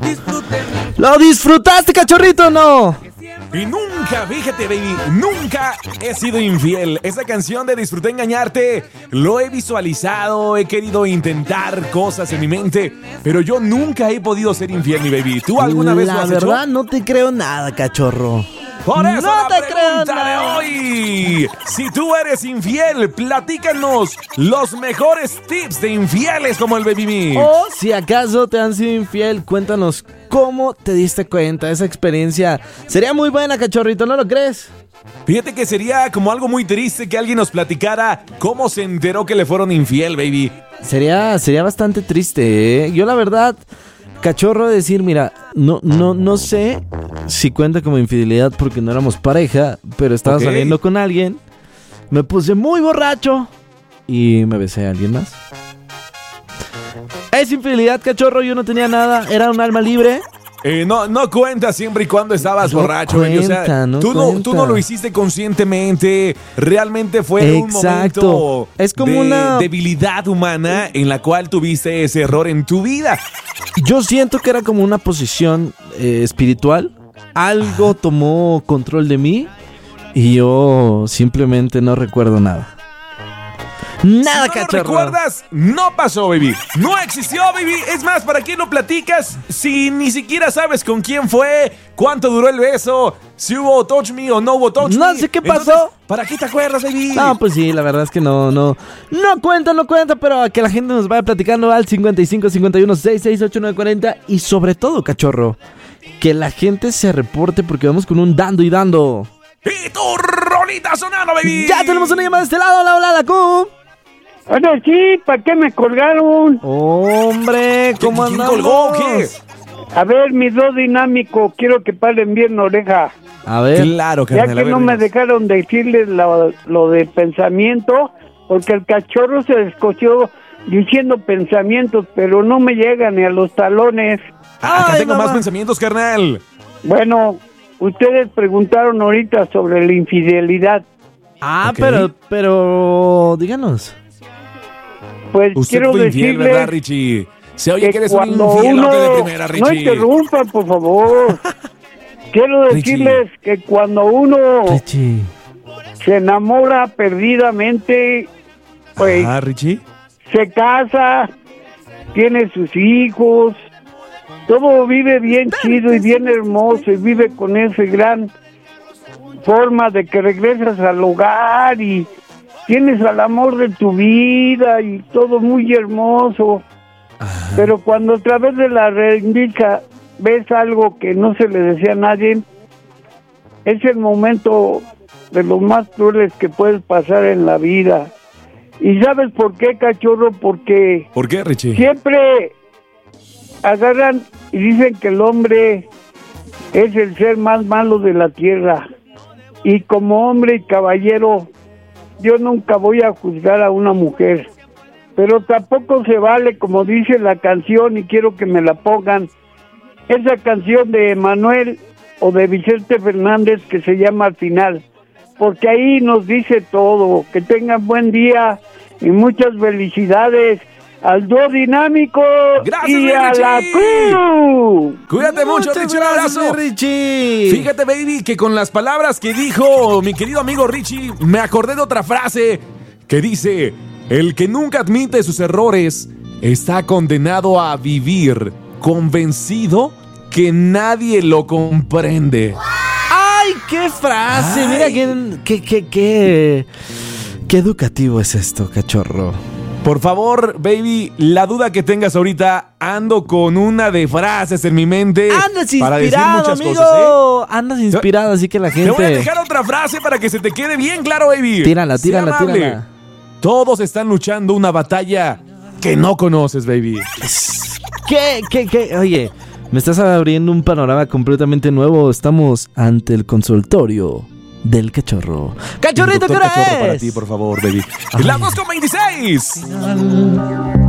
¿Lo disfrutaste, cachorrito, o no? Y nunca, fíjate, baby, nunca he sido infiel. Esa canción de Disfruté Engañarte, lo he visualizado, he querido intentar cosas en mi mente, pero yo nunca he podido ser infiel, mi baby. ¿Tú alguna vez lo has hecho? La verdad, no te creo nada, cachorro. Por eso no la te creo pregunta de nada. hoy. Si tú eres infiel, platícanos los mejores tips de infieles como el Baby Mix. O si acaso te han sido infiel, cuéntanos cómo te diste cuenta. Esa experiencia sería muy buena, cachorrito, ¿no lo crees? Fíjate que sería como algo muy triste que alguien nos platicara cómo se enteró que le fueron infiel, baby. Sería bastante triste, ¿eh? Yo la verdad, cachorro, decir, mira, no sé si cuenta como infidelidad porque no éramos pareja, pero estaba saliendo con alguien, me puse muy borracho y me besé a alguien más. Es infidelidad, cachorro, yo no tenía nada, era un alma libre. No cuenta siempre y cuando estabas borracho, baby. O sea, tú no lo hiciste conscientemente. Realmente fue un momento es como de una debilidad humana en la cual tuviste ese error en tu vida. Yo siento que era como una posición espiritual. Algo tomó control de mí y yo simplemente no recuerdo nada. Nada, si no cachorro. lo recuerdas, no pasó, baby. No existió, baby. Es más, ¿para qué lo platicas si ni siquiera sabes con quién fue, cuánto duró el beso, si hubo touch me o no hubo touch me? No sé qué pasó. Entonces, ¿para qué te acuerdas, baby? No, pues sí, la verdad es que no cuenta, pero que la gente nos vaya platicando al 55 51 66 89 40 y sobre todo, cachorro, que la gente se reporte porque vamos con un dando y dando. Y tu rolita sonando, baby. Ya tenemos una llamada de este lado, hola, la Q. Bueno, sí, ¿para qué me colgaron? Hombre, ¿cómo ¿Quién andamos? colgó o qué? A ver, mi do dinámico, quiero que paren bien la oreja. A ver. Claro, Ya carnal, que a ver, no me dinos. dejaron decirles lo de pensamiento, porque el cachorro se descoció diciendo pensamientos, pero no me llega ni a los talones. Acá Ay, tengo mamá. más pensamientos, carnal. Bueno, ustedes preguntaron ahorita sobre la infidelidad. Ah, Ok. pero díganos. Pues Usted quiero fue infiel, ¿verdad, decirles Richie? Se oye que eres un cuando infiel uno... de primera, Richie. No interrumpan, por favor. Quiero Richie. decirles que cuando uno Richie. se enamora perdidamente, pues Ah, Richie. se casa, tiene sus hijos, todo vive bien chido y bien hermoso y vive con esa gran forma de que regresas al hogar y tienes al amor de tu vida y todo muy hermoso. Pero cuando a través de la rendija ves algo que no se le decía a nadie, es el momento de los más crueles que puedes pasar en la vida. ¿Y sabes por qué, cachorro? Porque ¿Por qué, Richie? siempre agarran y dicen que el hombre es el ser más malo de la tierra. Y como hombre y caballero, yo nunca voy a juzgar a una mujer. Pero tampoco se vale, como dice la canción, y quiero que me la pongan, esa canción de Manuel o de Vicente Fernández que se llama Al Final, porque ahí nos dice todo. Que tengan buen día y muchas felicidades al dúo dinámico. Gracias, y a Richie. la Q. Cuídate mucho, Muchas Richie. Un gracias, abrazo. Richie. Fíjate, baby, que con las palabras que dijo mi querido amigo Richie, me acordé de otra frase que dice: el que nunca admite sus errores está condenado a vivir convencido que nadie lo comprende. ¡Ay, qué frase! Ay. Mira qué educativo es esto, cachorro. Por favor, baby, la duda que tengas ahorita, ando con una de frases en mi mente Andas para decir inspirado, muchas amigo. cosas, ¿eh? Andas inspirado, así que la Te voy a gente... dejar otra frase para que se te quede bien claro, baby. Tírala, Sé amable. tírala. Todos están luchando una batalla que no conoces, baby. ¿Qué? Oye, me estás abriendo un panorama completamente nuevo. Estamos ante el consultorio del cachorro. ¡Cachorrito, qué Doctor hora Cachorro para es! ti, por favor, baby. Ay. Las 2:26.